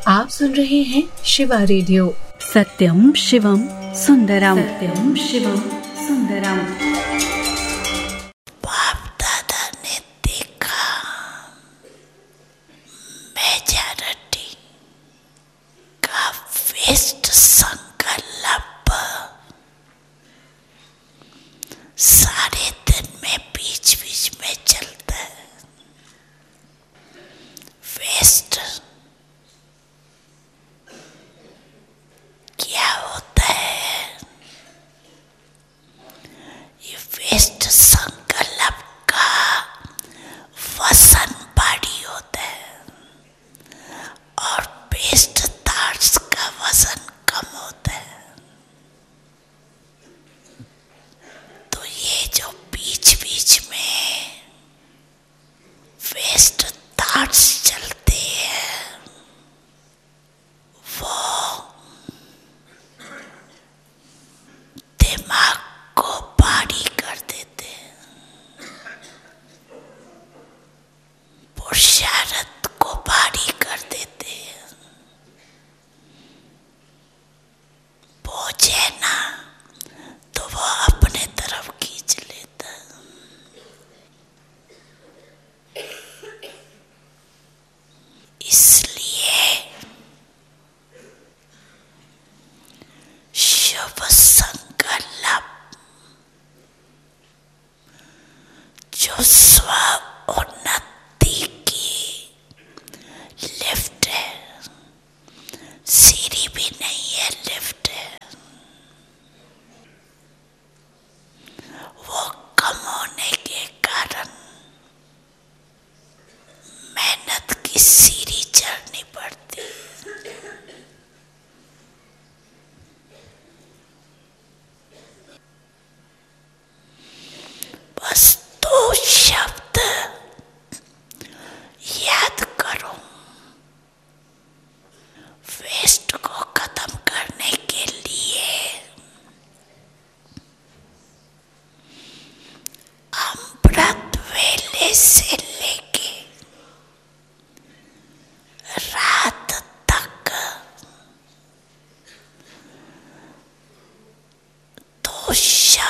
आप सुन रहे हैं शिवा रेडियो। सत्यम शिवम सुंदरम, सत्यम शिवम सुंदरम। बाप दादा ने देखा मेजॉरिटी का वेस्ट संकल्प सारे दिन में बीच बीच में चलता है। वेस्ट क्या होता है? ये वेस्ट संकल्प का वजन भारी होता है और बेस्ट थॉट्स का वजन कम होता है। तो ये जो बीच बीच में वेस्ट थॉट्स चलते हैं वो दिमाग को भारी कर देते हैं, पुरुषार्थ को भारी कर देते हैं। बोझ है ना तो वो अपने तरफ खींच लेता है। इसलिए शुभ संकल्प जो स्व उन्नति की लिफ्ट है, सीढ़ी भी नहीं है, लिफ्ट है, वो कम होने के कारण मेहनत की सीढ़ी चढ़नी पड़ती है। बस दो शब्द याद करो वेस्ट को खत्म करने के लिए। अमृत वेले से लेके रात तक दो शब्द